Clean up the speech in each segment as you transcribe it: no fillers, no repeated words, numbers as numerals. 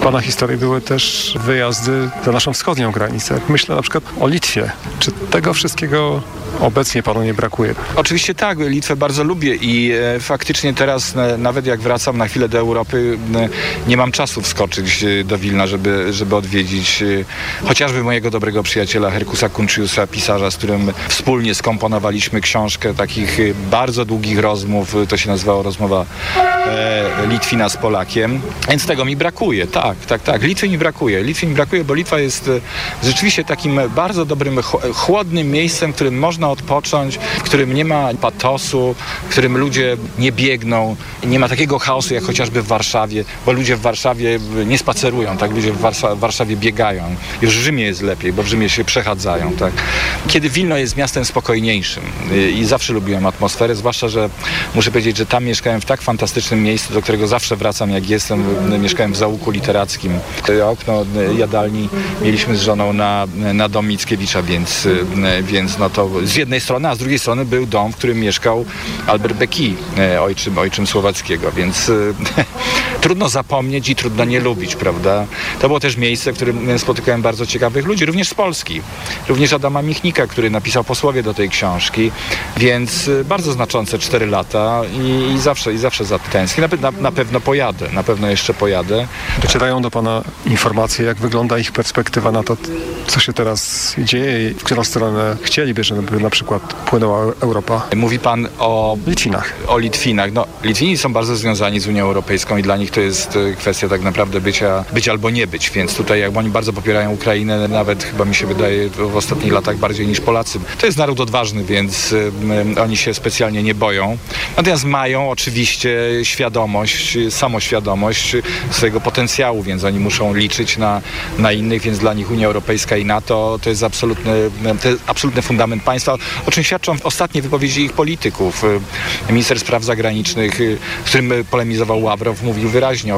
Pana historii były też wyjazdy za naszą wschodnią granicę. Myślę na przykład o Litwie. Czy tego wszystkiego obecnie Panu nie brakuje? Oczywiście tak, Litwę bardzo lubię i faktycznie teraz nawet jak wracam na chwilę do Europy, nie mam czasu wskoczyć do Wilna, żeby odwiedzić chociażby mojego dobrego przyjaciela Herkusa Kunčiusa, pisarza, z którym wspólnie skomponowaliśmy książkę takich bardzo długich rozmów. To się nazywało rozmowa Litwina z Polakiem. Więc tego mi brakuje. Tak. Litwy mi brakuje, bo Litwa jest rzeczywiście takim bardzo dobrym, chłodnym miejscem, w którym można odpocząć, w którym nie ma patosu, w którym ludzie nie biegną, nie ma takiego chaosu jak chociażby w Warszawie, bo ludzie w Warszawie nie spacerują, tak? Ludzie w Warszawie biegają. Już w Rzymie jest lepiej, bo w Rzymie się przechadzają, tak? Kiedy Wilno jest miastem spokojniejszym i zawsze lubiłem atmosferę, zwłaszcza, że muszę powiedzieć, że tam mieszkałem w tak fantastycznym miejscu, do którego zawsze wracam jak jestem. Mieszkałem w zaułku literackim. Okno jadalni mieliśmy z żoną na dom Mickiewicza, więc no to z jednej strony, a z drugiej strony był dom, w którym mieszkał Albert Becky, ojczym Słowackiego, więc trudno zapomnieć i trudno nie lubić, prawda? To było też miejsce, w którym spotykałem bardzo ciekawych ludzi, również z Polski. Również Adama Michnika, który napisał posłowie do tej książki, więc bardzo znaczące 4 lata i zawsze zatęsknię. Na pewno pojadę, na pewno jeszcze pojadę. Docierają do Pana informacje, jak wygląda ich perspektywa na to, co się teraz dzieje i w którą stronę chcieliby, żeby na przykład płynęła Europa. Mówi Pan o Litwinach. O Litwinach. No, Litwini są bardzo związani z Unią Europejską i dla nich to jest kwestia tak naprawdę być albo nie być, więc tutaj jakby oni bardzo popierają Ukrainę, nawet chyba mi się wydaje w ostatnich latach bardziej niż Polacy. To jest naród odważny, więc oni się specjalnie nie boją. Natomiast mają oczywiście samoświadomość swojego potencjału, więc oni muszą liczyć na innych, więc dla nich Unia Europejska i NATO to jest absolutny fundament państwa, o czym świadczą ostatnie wypowiedzi ich polityków. Minister spraw zagranicznych, z którym polemizował Ławrow, mówił wyraźnie,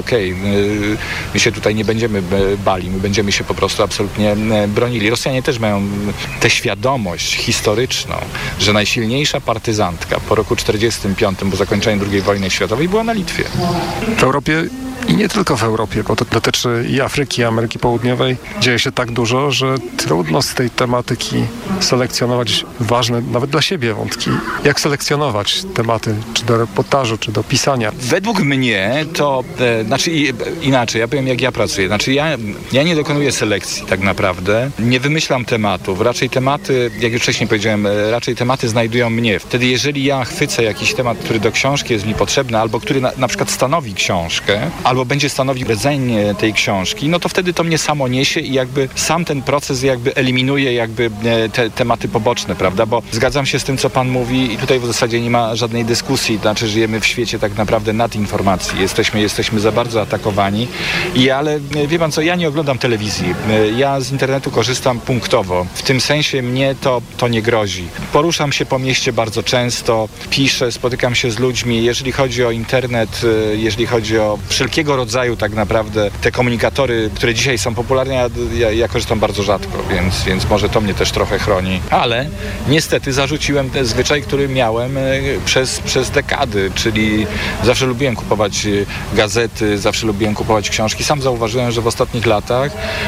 my się tutaj nie będziemy bali, my będziemy się po prostu absolutnie bronili. Rosjanie też mają tę świadomość historyczną, że najsilniejsza partyzantka po roku 1945, po zakończeniu II wojny światowej, była na Litwie. W Europie i nie tylko w Europie, bo to dotyczy i Afryki, i Ameryki Południowej. Dzieje się tak dużo, że trudno z tej tematyki selekcjonować ważne, nawet dla siebie wątki. Jak selekcjonować tematy, czy do reportażu, czy do pisania? Według mnie to, inaczej, ja powiem jak ja pracuję. Ja nie dokonuję selekcji tak naprawdę. Nie wymyślam tematów. Raczej tematy, jak już wcześniej powiedziałem, znajdują mnie. Wtedy jeżeli ja chwycę jakiś temat, który do książki jest mi potrzebny, albo który na przykład stanowi książkę, albo będzie stanowił rdzeń tej książki, no to wtedy to mnie samo niesie i jakby sam ten proces jakby eliminuje jakby te tematy poboczne, prawda? Bo zgadzam się z tym, co Pan mówi i tutaj w zasadzie nie ma żadnej dyskusji. Znaczy żyjemy w świecie tak naprawdę nadinformacji. Jesteśmy za bardzo atakowani. Ale wie Pan co, ja nie oglądam telewizji. Ja z internetu korzystam punktowo. W tym sensie mnie to nie grozi. Poruszam się po mieście bardzo często, piszę, spotykam się z ludźmi. Jeżeli chodzi o internet, jeżeli chodzi o wszelkiego rodzaju tak naprawdę te komunikatory, które dzisiaj są popularne, ja korzystam bardzo rzadko, więc może to mnie też trochę chroni. Ale niestety zarzuciłem ten zwyczaj, który miałem przez dekady, czyli zawsze lubiłem kupować gazety, zawsze lubiłem kupować książki. Sam zauważyłem, że w ostatnich latach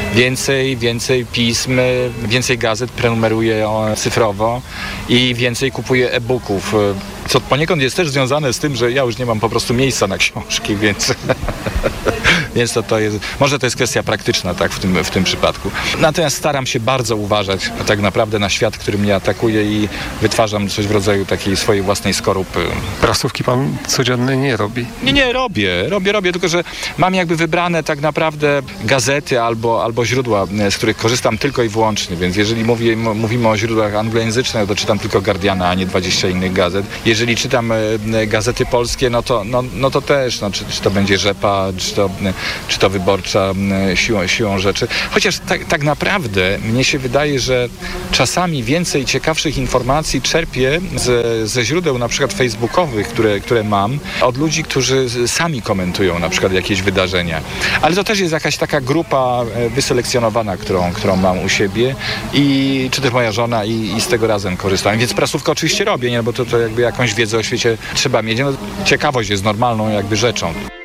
więcej pism, więcej gazet prenumeruję cyfrowo i więcej kupuję e-booków. Co poniekąd jest też związane z tym, że ja już nie mam po prostu miejsca na książki, więc to jest, może to jest kwestia praktyczna, tak, w tym przypadku. Natomiast staram się bardzo uważać tak naprawdę na świat, który mnie atakuje i wytwarzam coś w rodzaju takiej swojej własnej skorupy. Prasówki Pan codziennie nie robi? Nie, robię, tylko że mam jakby wybrane tak naprawdę gazety albo źródła, z których korzystam tylko i wyłącznie, więc jeżeli mówimy o źródłach anglojęzycznych, to czytam tylko Guardiana, a nie 20 innych gazet. Jeżeli czytam gazety polskie, no to też, czy to będzie Rzepa, czy to Wyborcza siłą rzeczy. Chociaż tak naprawdę mnie się wydaje, że czasami więcej ciekawszych informacji czerpię ze źródeł na przykład facebookowych, które mam, od ludzi, którzy sami komentują na przykład jakieś wydarzenia. Ale to też jest jakaś taka grupa wyselekcjonowana, którą mam u siebie i czy też moja żona i z tego razem korzystam. Więc prasówkę oczywiście robię, nie? Bo to jakby jakąś wiedzę o świecie trzeba mieć. No, ciekawość jest normalną jakby rzeczą.